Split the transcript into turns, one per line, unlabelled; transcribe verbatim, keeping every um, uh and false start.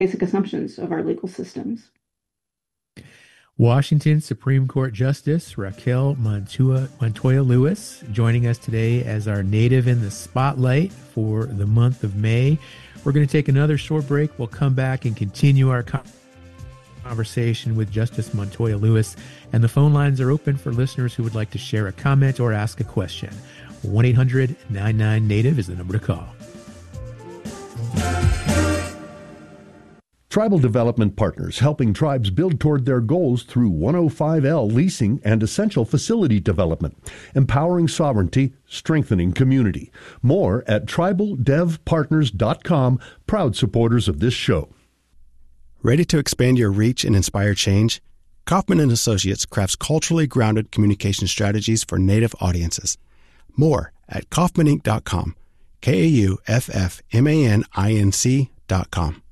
basic assumptions of our legal systems.
Washington Supreme Court Justice Raquel Montoya, Montoya Lewis joining us today as our native in the spotlight for the month of May. We're going to take another short break. We'll come back and continue our conversation with Justice Montoya Lewis. And the phone lines are open for listeners who would like to share a comment or ask a question. one eight hundred nine nine native is the number to call.
Tribal Development Partners, helping tribes build toward their goals through one oh five L leasing and essential facility development, empowering sovereignty, strengthening community. More at tribal dev partners dot com, proud supporters of this show.
Ready to expand your reach and inspire change? Kaufman and Associates crafts culturally grounded communication strategies for Native audiences. More at kaufman inc dot com, K A U F F M A N I N C dot com.